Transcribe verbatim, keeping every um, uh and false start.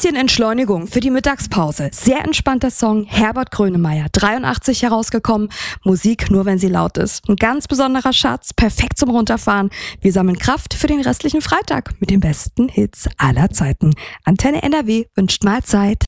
Bisschen Entschleunigung für die Mittagspause. Sehr entspannter Song, Herbert Grönemeyer, dreiundachtzig herausgekommen. Musik nur, wenn sie laut ist. Ein ganz besonderer Schatz, perfekt zum Runterfahren. Wir sammeln Kraft für den restlichen Freitag mit den besten Hits aller Zeiten. Antenne N R W wünscht Mahlzeit.